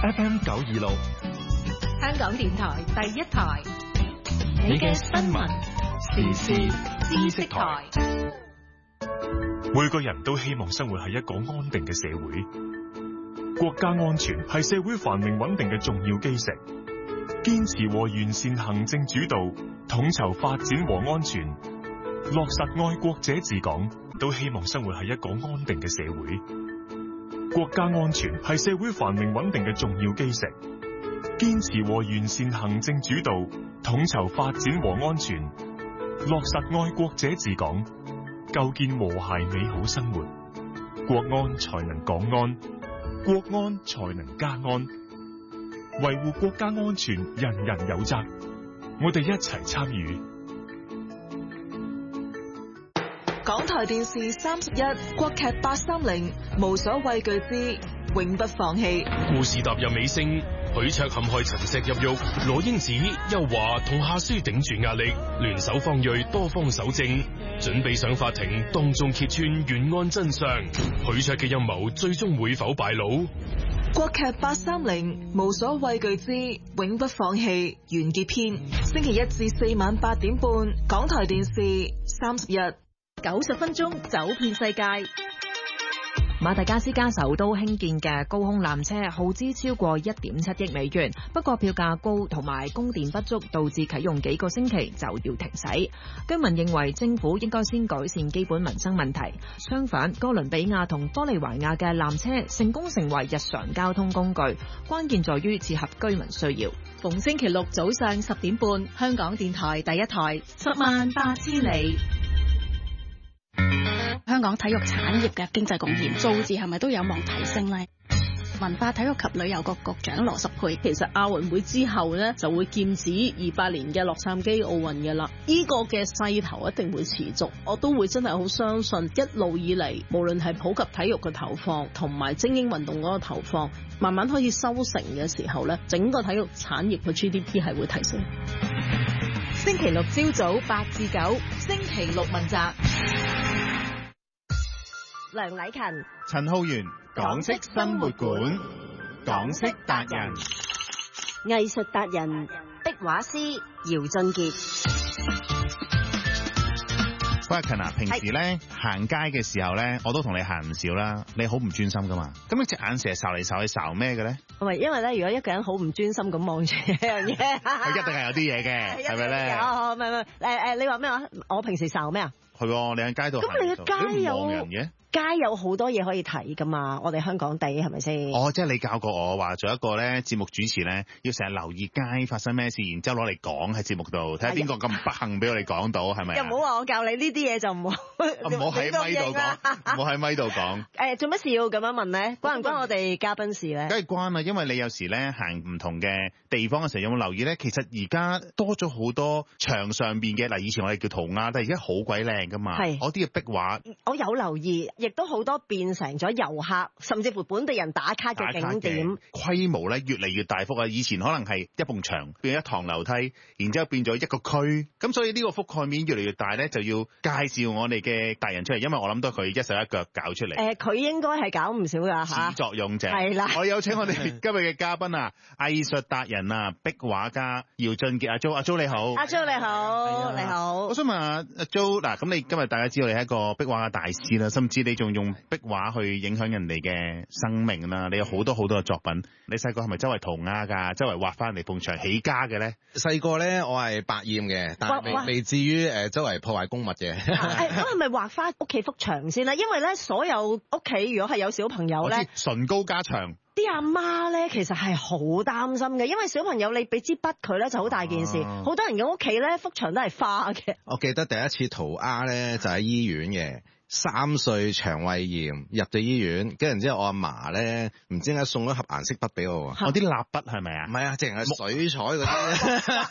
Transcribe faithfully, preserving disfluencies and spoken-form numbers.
F M 九二六， 香港電台第一台， 你嘅新聞時事知識台。 每個人都希望生活喺一個安定嘅社會，國家安全係社會繁榮穩定嘅重要基石。堅持和完善行政主導，統籌發展和安全，落實愛國者治港，都希望生活喺一個安定嘅社會。國家安全係社會繁榮穩定嘅重要基石。堅持和完善行政主導，統籌發展和安全，落實愛國者治港，構建和諧美好生活。國安才能港安，國安才能家安。維護國家安全，人人有責。我哋一齊參與。 港台電視三十一，國劇八三零，無所畏懼之永不放棄。 故事踏入尾聲，許卓陷害陳石入獄，羅英子、邱華同夏書頂住壓力，聯手方銳多方搜證，準備上法庭當眾揭穿懸案真相。許卓嘅陰謀最終會否敗露？ 國劇八三零，無所畏懼之永不放棄完結篇，星期一至四晚八點半，港台電視三十一， 九十分鐘走遍世界。 馬達加斯加首都興建嘅高空纜車耗資超過一點七億美元，不過票價高同埋供電不足，導致啟用幾個星期就要停駛。居民認為政府應該先改善基本民生問題。相反，哥倫比亞同玻利維亞嘅纜車成功成為日常交通工具，關鍵在於切合居民需要。 逢星期六早上十點半，香港電台第一台，十萬八千里。 香港體育產業嘅經濟貢獻數字係咪都有望提升呢？文化體育及旅遊局局長羅淑佩， 其實亞運會之後呢，就會劍指二八年嘅洛杉磯奧運嘅啦。呢個嘅勢頭一定會持續，我都會真係好相信一路以嚟，無論係普及體育嘅投放同埋精英運動嗰個投放，慢慢開始收成嘅時候呢，整個體育產業嘅 G D P 係會提升。 星期六朝早八至九，星期六問責。 梁禮勤、 陳浩源，港式生活館，港式達人， 藝術達人，壁畫師姚俊傑。 喂，勤啊，平時咧行街嘅時候咧，我都同你行唔少啦，你好唔專心噶嘛？咁你隻眼成日睄嚟睄去睄咩嘅咧？ 唔係，因為咧，如果一個人好唔專心咁望住一樣嘢， 佢一定係有啲嘢嘅，係咪咧？ 哦，唔係唔係，誒誒，你話咩話？我平時睄咩啊？ 係喎，你喺街度行， 咁你嘅街有望人嘅？ 街有好多嘢可以睇噶嘛，我哋香港地係咪先？ 哦，即係你教過我話做一個咧節目主持咧，要成日留意街發生咩事，然之後攞嚟講喺節目度，睇下邊個咁不幸俾我哋講到，係咪？ 又唔好話我教你呢啲嘢就唔好， 唔好喺咪度講，唔好喺咪度講。 誒，做乜事要咁樣問咧？關唔關我哋嘉賓事咧？ 梗係關啦，因為你有時咧行唔同嘅地方嘅時候，有冇留意咧？其實而家多咗好多牆上邊嘅嗱，以前我哋叫塗鴉，但係而家好鬼靚噶嘛。係，我啲嘅壁畫， 我有留意，亦都好多變變成咗遊客，甚至乎本地人打卡嘅景點， 規模咧越嚟越大幅啊！以前可能係一埲牆變咗一堂樓梯，然之後變咗一個區，咁所以呢個覆蓋面越嚟越大咧，就要介紹我哋嘅達人出嚟，因為我諗到佢一手一腳搞出嚟。誒、 呃，佢應該係搞唔少㗎嚇。始作俑者係啦， 我有請我哋今日嘅嘉賓啊，藝術達人啊，壁畫家姚俊傑阿 Jo， 阿 Jo 你好。 阿 Jo 你好，你好。 我想問下阿 Jo 嗱，咁你今日大家知道你係一個壁畫嘅大師啦，甚至你仲用壁畫去影響人哋嘅生命啦，你有好多好多嘅作品。你細個係咪周圍塗鴉㗎？周圍畫翻嚟埲牆起家嘅咧？ 細個咧，我係百厭嘅，但係未未至於誒周圍破壞公物嘅。誒， 咁係咪畫翻屋企幅牆先啦？因為咧，所有屋企如果係有小朋友咧， 唇膏加牆。 啲阿媽咧其實係好擔心嘅，因為小朋友你俾支筆佢咧就好大件事，好、啊、多人嘅屋企咧幅牆都係花嘅。 我記得第一次塗鴉咧就喺醫院嘅。三歲腸胃炎入咗醫院，跟住之後我阿嫲咧唔知點解送咗盒顏色筆俾我喎。 我啲蠟筆係咪啊？ 唔係啊，淨係水彩嗰啲。